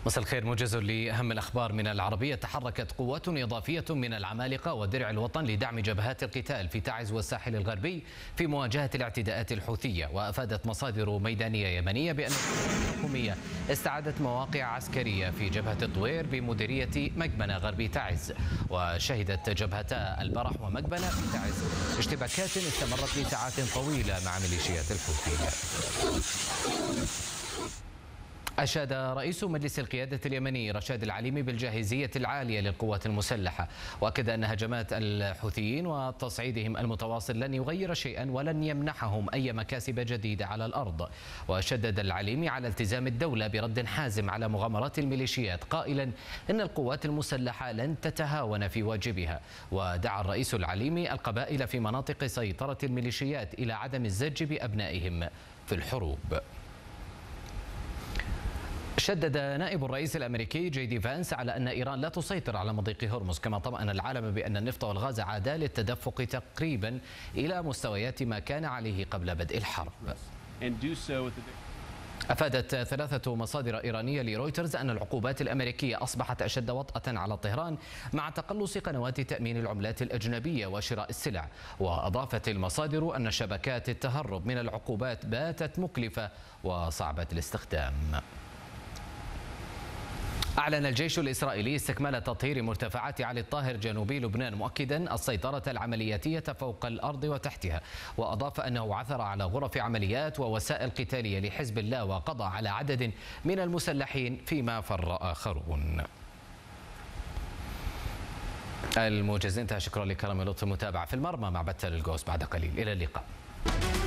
مساء الخير، موجز لأهم الأخبار من العربية. تحركت قوات إضافية من العمالقة ودرع الوطن لدعم جبهات القتال في تعز والساحل الغربي في مواجهة الاعتداءات الحوثية. وأفادت مصادر ميدانية يمنية بأن الحكومية استعادت مواقع عسكرية في جبهة الطوير بمديرية مقبنة غربي تعز. وشهدت جبهتا البرح ومقبنة في تعز اشتباكات استمرت لساعات طويلة مع ميليشيات الحوثية. أشاد رئيس مجلس القيادة اليمني رشاد العليمي بالجاهزية العالية للقوات المسلحة، وأكد أن هجمات الحوثيين وتصعيدهم المتواصل لن يغير شيئا ولن يمنحهم أي مكاسب جديدة على الأرض. وشدد العليمي على التزام الدولة برد حازم على مغامرات الميليشيات، قائلا إن القوات المسلحة لن تتهاون في واجبها. ودعا الرئيس العليمي القبائل في مناطق سيطرة الميليشيات إلى عدم الزج بأبنائهم في الحروب. شدد نائب الرئيس الأمريكي جي دي فانس على أن إيران لا تسيطر على مضيق هرمز، كما طمأن العالم بأن النفط والغاز عادا للتدفق تقريبا إلى مستويات ما كان عليه قبل بدء الحرب. أفادت 3 مصادر إيرانية لرويترز أن العقوبات الأمريكية أصبحت أشد وطأة على طهران مع تقلص قنوات تأمين العملات الأجنبية وشراء السلع. وأضافت المصادر أن شبكات التهرب من العقوبات باتت مكلفة وصعبة الاستخدام. أعلن الجيش الإسرائيلي استكمال تطهير مرتفعات علي الطاهر جنوبي لبنان، مؤكدا السيطرة العملياتية فوق الأرض وتحتها. وأضاف أنه عثر على غرف عمليات ووسائل قتالية لحزب الله وقضى على عدد من المسلحين فيما فر آخرون. الموجز انتهى. شكرا لكرم لطفي. المتابعة في المرمى مع بتال الجوز بعد قليل. إلى اللقاء.